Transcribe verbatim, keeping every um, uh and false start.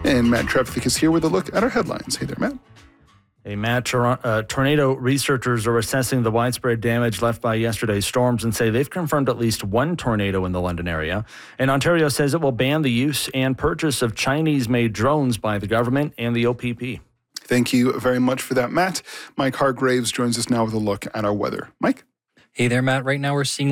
And Matt Trevithick is here with a look at our headlines. Hey there, Matt. Hey, Matt, tor- uh, tornado researchers are assessing the widespread damage left by yesterday's storms and say they've confirmed at least one tornado in the London area. And Ontario says it will ban the use and purchase of Chinese-made drones by the government and the O P P. Thank you very much for that, Matt. Mike Hargraves joins us now with a look at our weather. Mike? Hey there, Matt. Right now we're seeing